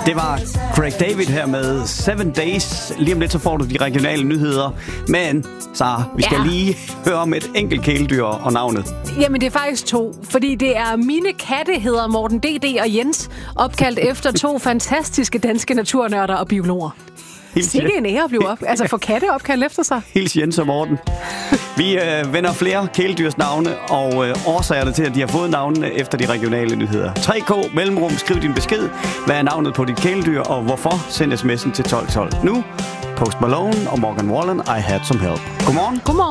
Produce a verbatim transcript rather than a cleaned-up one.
Det var Craig David her med Seven Days. Lige om lidt så får du de regionale nyheder. Men, Sara, vi skal ja. lige høre om et enkelt kæledyr og navnet. Jamen, det er faktisk to. Fordi det er Mine katte, hedder Morten D D og Jens. Opkaldt efter to fantastiske danske naturnørder og biologer. Sikke en ære at blive op. Altså, for katte opkaldt efter sig. Hils Jens og Morten. Vi øh, vender flere kæledyrs navne og øh, årsagerne til, at de har fået navnene efter de regionale nyheder. tre K mellemrum, skriv din besked. Hvad er navnet på dit kæledyr, og hvorfor? Send sms'en til tolv tolv. Nu, Post Malone og Morgan Wallen, I Had Some Help. Godmorgen. Godmorgen.